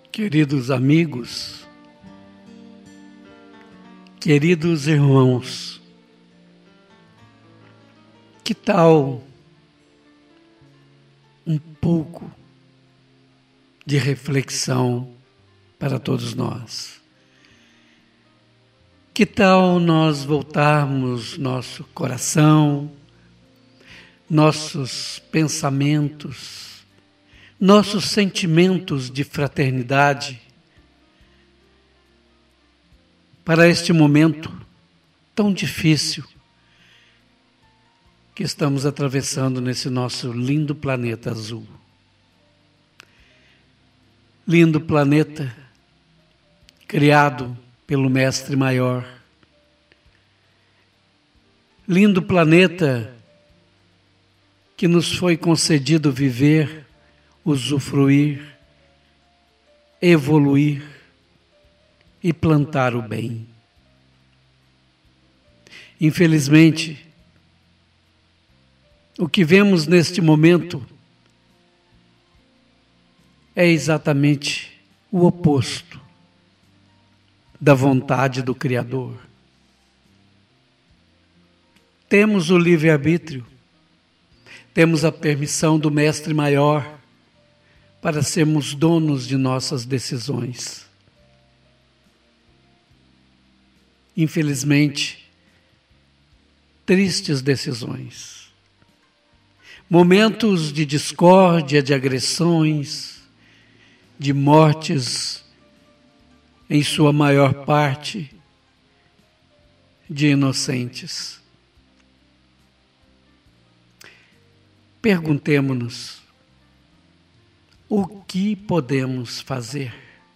Queridos amigos, queridos irmãos, que tal um pouco de reflexão para todos nós? Que tal nós voltarmos nosso coração, nossos pensamentos, nossos sentimentos de fraternidade para este momento tão difícil que estamos atravessando nesse nosso lindo planeta azul. Lindo planeta criado pelo Mestre Maior. Lindo planeta que nos foi concedido viver, usufruir, evoluir e plantar o bem. Infelizmente, o que vemos neste momento é exatamente o oposto da vontade do Criador. Temos o livre-arbítrio, temos a permissão do Mestre Maior para sermos donos de nossas decisões. Infelizmente, tristes decisões. Momentos de discórdia, de agressões, de mortes, em sua maior parte, de inocentes. Perguntemo-nos, o que podemos fazer?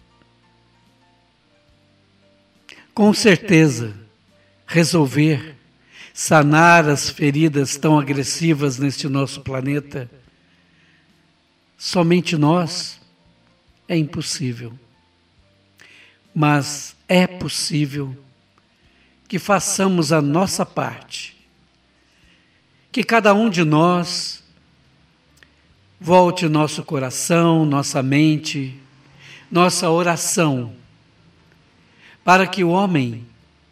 Com certeza, resolver, sanar as feridas tão agressivas neste nosso planeta, somente nós, é impossível. Mas é possível que façamos a nossa parte, que cada um de nós volte nosso coração, nossa mente, nossa oração, para que o homem,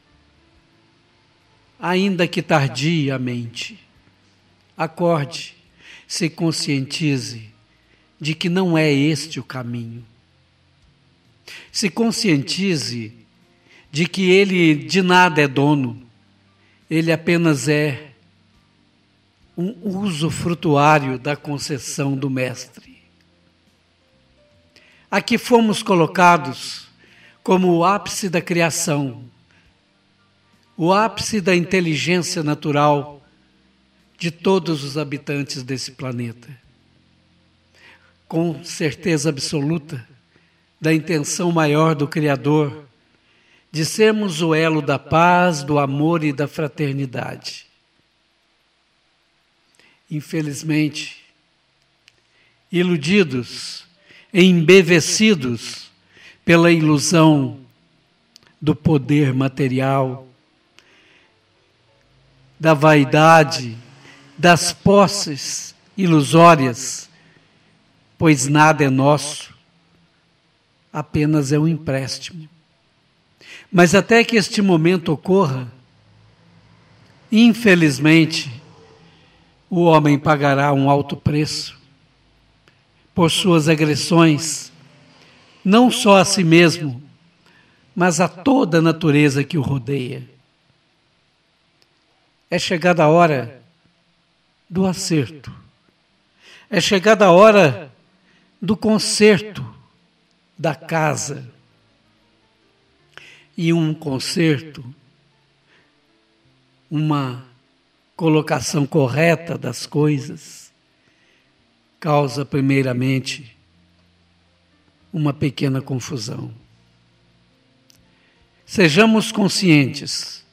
ainda que tardiamente, acorde, se conscientize de que não é este o caminho. Se conscientize de que ele de nada é dono, ele apenas é um usufrutuário da concessão do Mestre. Aqui fomos colocados como o ápice da criação, o ápice da inteligência natural de todos os habitantes desse planeta. Com certeza absoluta da intenção maior do Criador de sermos o elo da paz, do amor e da fraternidade. Infelizmente, iludidos, embevecidos pela ilusão do poder material, da vaidade, das posses ilusórias, pois nada é nosso, apenas é um empréstimo. Mas até que este momento ocorra, infelizmente, o homem pagará um alto preço por suas agressões, não só a si mesmo, mas a toda a natureza que o rodeia. É chegada a hora do acerto. É chegada a hora do conserto da casa. E um conserto, uma colocação correta das coisas, causa primeiramente uma pequena confusão. Sejamos conscientes